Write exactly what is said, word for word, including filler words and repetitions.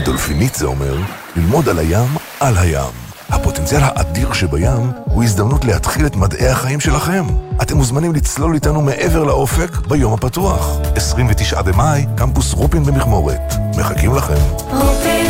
ודולפינית זה אומר ללמוד על הים על הים. הפוטנציאל האדיר שבים הוא הזדמנות להתחיל את מדעי החיים שלכם. אתם מוזמנים לצלול איתנו מעבר לאופק ביום הפתוח. עשרים ותשעה במאי, קמפוס רופין במכמורת. מחכים לכם. רופין